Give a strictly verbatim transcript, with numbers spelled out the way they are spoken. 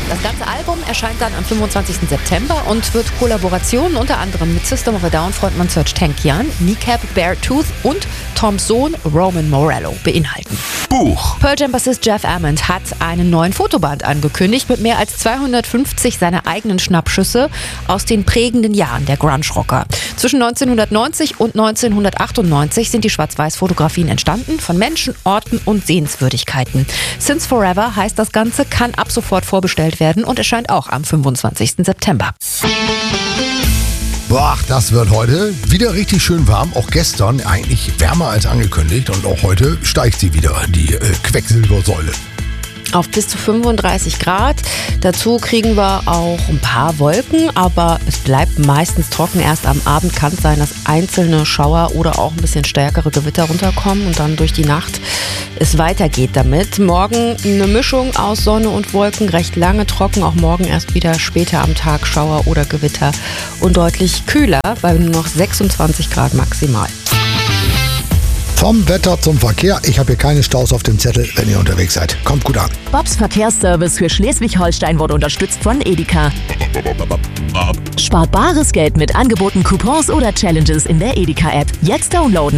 Das ganze Album erscheint dann am fünfundzwanzigsten September und wird Kollaborationen unter anderem mit System of a Down Frontmann Serj Tankian, Kneecap, Beartooth und Toms Sohn Roman Morello beinhalten. Buch. Pearl Jam Bassist Jeff Ament hat einen neuen Fotoband angekündigt mit mehr als zweihundertfünfzig seiner eigenen Schnappschüsse aus den prägenden Jahren der Grunge-Rocker. Zwischen neunzehnhundertneunzig und neunzehnhundertachtundneunzig sind die Schwarz-Weiß-Fotografien entstanden von Menschen, Orten und Sehenswürdigkeiten. Since Forever heißt das Ganze, kann ab sofort vorbestellt werden und erscheint auch am fünfundzwanzigsten September. Boah, das wird heute wieder richtig schön warm. Auch gestern eigentlich wärmer als angekündigt. Und auch heute steigt sie wieder, die äh, Quecksilbersäule. Auf bis zu fünfunddreißig Grad. Dazu kriegen wir auch ein paar Wolken, aber es bleibt meistens trocken. Erst am Abend kann es sein, dass einzelne Schauer oder auch ein bisschen stärkere Gewitter runterkommen und dann durch die Nacht es weitergeht damit. Morgen eine Mischung aus Sonne und Wolken, recht lange trocken. Auch morgen erst wieder später am Tag Schauer oder Gewitter und deutlich kühler, bei nur noch sechsundzwanzig Grad maximal. Vom Wetter zum Verkehr. Ich habe hier keine Staus auf dem Zettel, wenn ihr unterwegs seid. Kommt gut an. Bobs Verkehrsservice für Schleswig-Holstein wurde unterstützt von Edeka. Spart bares Geld mit Angeboten, Coupons oder Challenges in der Edeka-App. Jetzt downloaden.